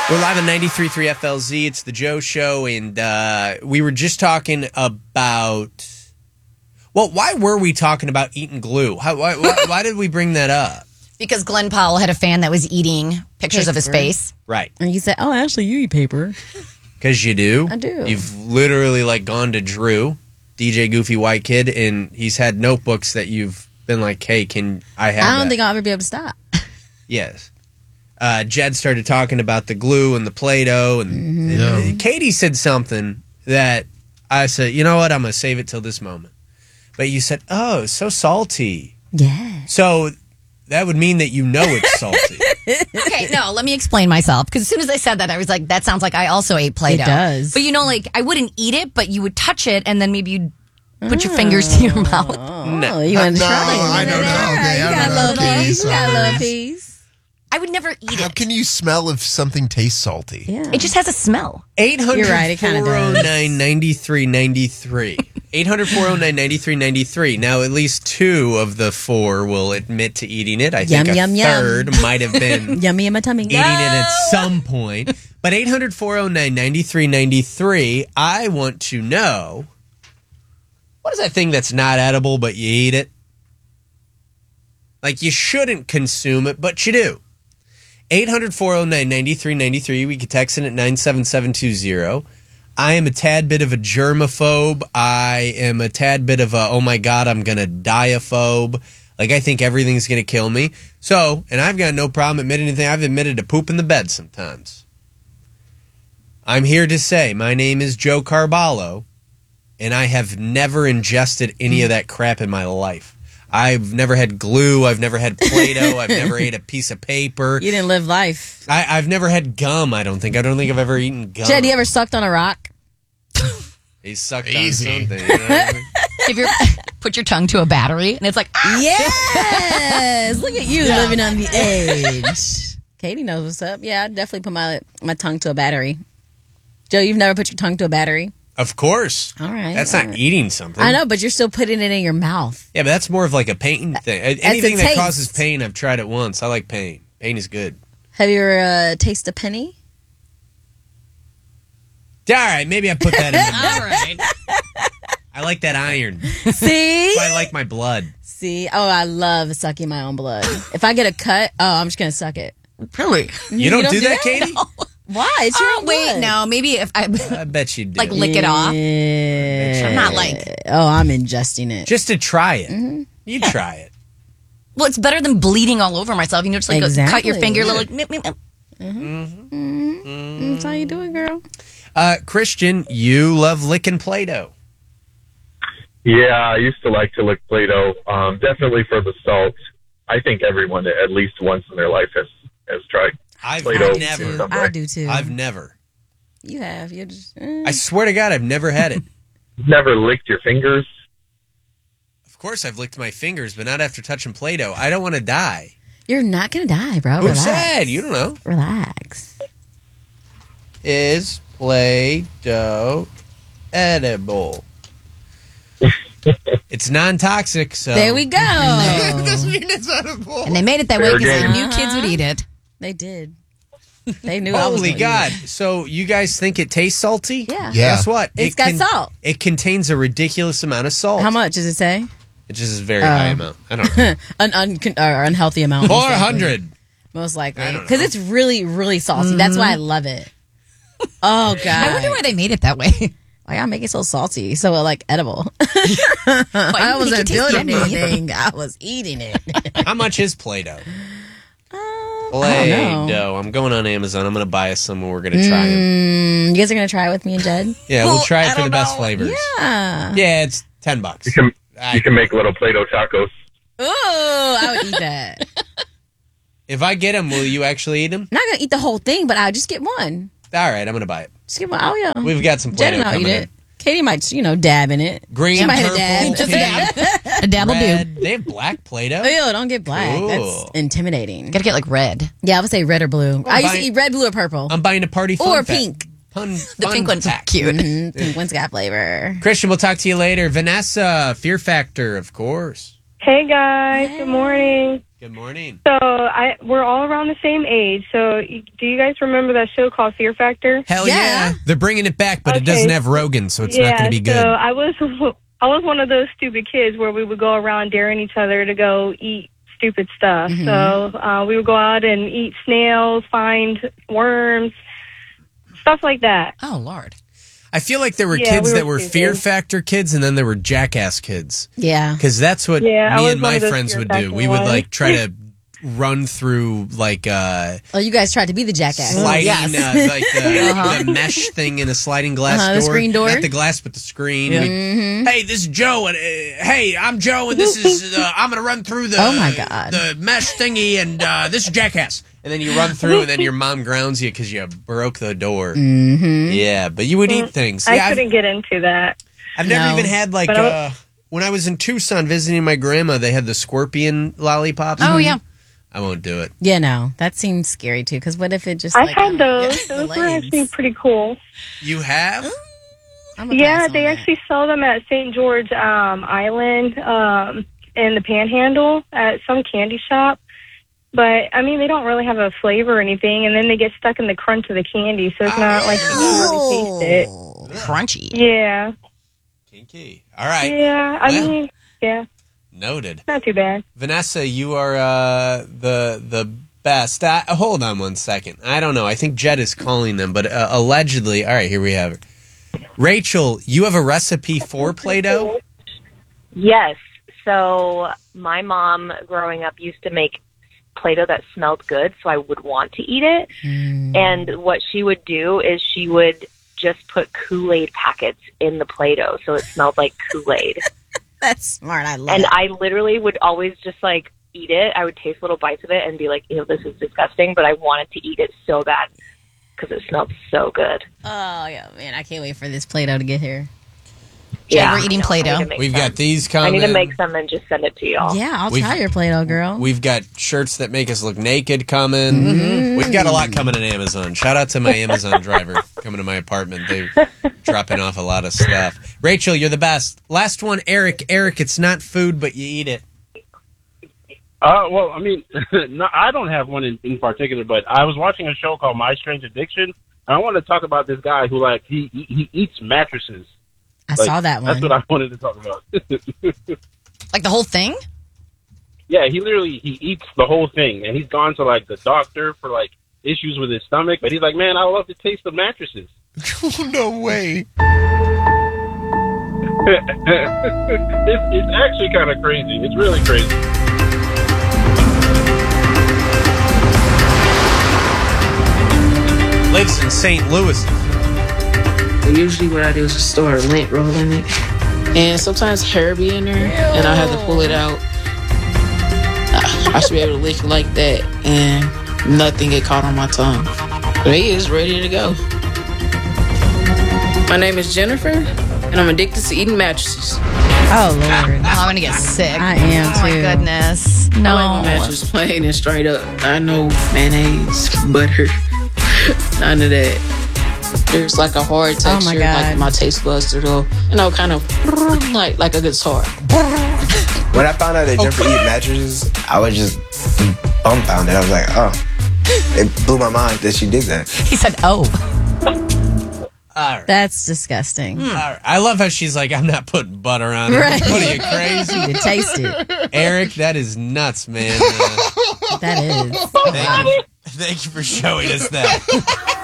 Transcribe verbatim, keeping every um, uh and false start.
We're live on ninety-three point three F L Z. It's the Joe Show, and uh, we were just talking about... Well, why were we talking about eating glue? How, why, why, why did we bring that up? Because Glenn Powell had a fan that was eating pictures paper. of his face. Right. And you said, oh, actually, you eat paper. Because you do. I do. You've literally like gone to Drew, D J Goofy White Kid, and he's had notebooks that you've been like, hey, can I have I don't that? think I'll ever be able to stop. Yes. Uh, Jed started talking about the glue and the Play-Doh, and, Mm-hmm. and Yeah. Katie said something that I said, you know what, I'm going to save it till this moment. But you said, oh, it's so salty. Yeah. So that would mean that you know it's salty. Okay, no, let me explain myself. Because as soon as I said that, I was like, that sounds like I also ate Play-Doh. It does. But you know, like, I wouldn't eat it, but you would touch it, and then maybe you'd put your fingers to your mouth. Oh, you want to No, try it? I don't know. Okay, you I got a don't know. little Okay, piece. You got a sorry. little piece. I would never eat How it. can you smell if something tastes salty? Yeah. It just has a smell. eight hundred, You're right, it kinda four oh nine, ninety-three ninety-three. eight hundred, four oh nine, ninety-three ninety-three. Now, at least two of the four will admit to eating it. I think Yum, a yum, yum. third might have been Yummy in my tummy. eating it at some point. But eight hundred, four oh nine, ninety-three ninety-three, I want to know, what is that thing that's not edible, but you eat it? Like, you shouldn't consume it, but you do. eight hundred, four oh nine, ninety-three ninety-three. We can text in at nine seven seven two zero. I am a tad bit of a germaphobe. I am a tad bit of a, oh my God, I'm going to die-aphobe. Like, I think everything's going to kill me. So, and I've got no problem admitting anything. I've admitted to poop in the bed sometimes. I'm here to say, my name is Joe Carballo, and I have never ingested any of that crap in my life. I've never had glue. I've never had Play-Doh. I've never ate a piece of paper. You didn't live life. I, I've never had gum, I don't think. I don't think I've ever eaten gum. Jed, you ever sucked on a rock? He sucked Easy. on something. You know what I mean? If you put your tongue to a battery, and it's like, ah! Yes! Look at you living on the edge. Katie knows what's up. Yeah, I definitely put my my tongue to a battery. Joe, you've never put your tongue to a battery? Of course. All right. That's all not right. eating something. I know, but you're still putting it in your mouth. Yeah, but that's more of like a pain thing. Anything a that taste. causes pain, I've tried it once. I like pain. Pain is good. Have you ever uh, tasted a penny? Yeah, all right, maybe I put that in. All right. I like that iron. See? I like my blood. See? Oh, I love sucking my own blood. If I get a cut, oh, I'm just going to suck it. Really? You, don't, do that, Katie? Why? It's your Oh, own wait, blood. no. Maybe if I, I bet you do. like, lick it off. Yeah. I'm not like, Oh, I'm ingesting it. Just to try it. Mm-hmm. You try it. well, it's better than bleeding all over myself. You know, just like go- cut your Exactly. finger, little, like, nip, nip, nip. That's how you do it, girl. Uh, Christian, you love licking Play-Doh. Yeah, I used to like to lick Play-Doh, um, definitely for the salt. I think everyone at least once in their life has, has tried I've Play-Doh. never. Some I way. do too. I've never. You have. You're just. eh. I swear to God, I've never had it. Never licked your fingers. Of course, I've licked my fingers, but not after touching Play-Doh. I don't want to die. You're not gonna die, bro. Who Relax. said? You don't know. Relax. Is Play-Doh edible? It's non-toxic, so... There we go. Doesn't mean it's edible. And they made it that way Fair because they game. knew kids would eat it. They did. They knew. I was Holy gonna God. eat So you guys think it tastes salty? it. Yeah. Yeah. Guess what? It's It got salt. It contains a ridiculous amount of salt. How much does it say? It just is a very high Oh. amount. I don't know. An un- or unhealthy amount. most four likely. hundred. Most likely. I don't know. Because it's really, really salty. That's why I love it. Oh, God. I wonder why they made it that way. Why y'all make it so salty? So, uh, like, edible. Why I you wasn't make it taste doing yummy? anything. I was eating it. How much is Play-Doh? Um, I don't know. Play-Doh. I'm going on Amazon. I'm going to buy us some and we're going to try them. Mm, you guys are going to try it with me and Jed? Yeah, Well, we'll try it I for the don't best know. flavors. Yeah. Yeah, it's ten bucks. You can I- you can make little Play-Doh tacos. Ooh, I would eat that. If I get them, will you actually eat them? I'm not going to eat the whole thing, but I'll just get one. All right, I'm going to buy it. Just get one. Oh, yeah. We've got some Jed Play-Doh and I'll eat coming it. in. Katie might, you know, dab in it. Green, She might purple, have a dab. pink, A dabble do. red. They have black Play-Doh? Ew, don't get black. Cool. That's intimidating. Gotta get like red. Yeah, I would say red or blue. I used to fine. eat red, blue, or purple. I'm buying a party fun or pack. pink. Fun, The fun pink one's pack. cute. Mm, pink one's got flavor. Christian, we'll talk to you later. Vanessa, Fear Factor, of course. Hey guys, good morning. Good morning. So I we're all around the same age. So y- do you guys remember that show called Fear Factor? Hell yeah. They're bringing it back, but it Okay. doesn't have Rogan, so it's yeah, not going to be good. So I was I was one of those stupid kids where we would go around daring each other to go eat stupid stuff. Mm-hmm. So uh, we would go out and eat snails, find worms, stuff like that. Oh, Lord. I feel like there were Yeah, kids we were that were stupid. Fear Factor kids, and then there were Jackass kids. Yeah. Because that's what Yeah, I me was and one my of those friends Fear would do. Factor We would ones. like try to run through like uh Oh, you guys tried to be the jackass. sliding Yes. uh, like the, the mesh thing in a sliding glass Uh-huh, door. the screen door. Not the glass, but the screen. Yeah. We'd- Mhm. Hey, this is Joe, and uh, hey, I'm Joe, and this is uh, I'm gonna run through the Oh, my God. the mesh thingy, and uh, this is Jackass. And then you run through, and then your mom grounds you because you broke the door. Mm-hmm. Yeah, but you would eat things. I Yeah, I've- couldn't get into that. I've never No. even had like But I was- uh, when I was in Tucson visiting my grandma, they had the scorpion lollipops. Oh, yeah. I won't do it. Yeah, no. That seems scary, too, because what if it just, I like... had those. Yeah, those were legs. actually pretty cool. You have? I'm a Yeah, pass on they that. actually sell them at Saint George um, Island um, in the Panhandle at some candy shop. But, I mean, they don't really have a flavor or anything, and then they get stuck in the crunch of the candy, so it's not like you can really taste Oh. Crunchy. it. Yeah. Kinky. All right. Yeah, I Well. mean, yeah, Noted. not too bad. Vanessa, you are uh, the the best. Uh, hold on one second. I don't know. I think Jed is calling them, but uh, allegedly. All right, here we have her. Rachel, you have a recipe for Play-Doh? Yes. So my mom growing up used to make Play-Doh that smelled good, so I would want to eat it. Mm. And what she would do is she would just put Kool-Aid packets in the Play-Doh so it smelled like Kool-Aid. That's smart. I love And it. I literally would always just like eat it. I would taste little bites of it and be like, ew, this is disgusting, but I wanted to eat it so bad because it smelled so good. Oh, yeah, man. I can't wait for this Play-Doh to get here. Yeah, we're eating I know. I Play-Doh. need to make We've some. got these I coming. need to make some and just send it to y'all. Yeah, I'll We've- try your Play-Doh, girl. We've got shirts that make us look naked coming. Mm-hmm. We've got a lot coming on Amazon. Shout out to my Amazon driver coming to my apartment. They're dropping off a lot of stuff. Rachel, you're the best. Last one, Eric. Eric, it's not food, but you eat it. Uh, well, I mean, no, I don't have one in, in particular, but I was watching a show called My Strange Addiction, and I wanted to talk about this guy who, like, he he, he eats mattresses. I Like, saw that one. That's what I wanted to talk about. Like the whole thing? Yeah, he literally, he eats the whole thing, and he's gone to, like, the doctor for, like, issues with his stomach, but he's like, man, I love the taste of mattresses. No way. it's, it's actually kind of crazy. It's really crazy. Lives in Saint Louis. Usually what I do is just start lint rolling it. And sometimes hair be in there, and I have to pull it out. I, I should be able to lick it like that, and nothing get caught on my tongue. But he is ready to go. My name is Jennifer, and I'm addicted to eating mattresses. Oh, Lord. Oh, I'm gonna get sick. I am, Oh my too. goodness. I like my No. mattress plain and straight up. I know mayonnaise, butter, none of that. There's like a hard Oh, my texture, God. like my taste buds to go, you know, kind of like like a guitar. When I found out that Jennifer eat mattresses, I was just dumbfounded. I was like, oh. It blew my mind that she did that. He said, oh. All right. That's disgusting. All right. I love how she's like, I'm not putting butter on it. Right. What are you, crazy? You taste it. Eric, that is nuts, man. Uh, That is. thank, you, thank you for showing us that.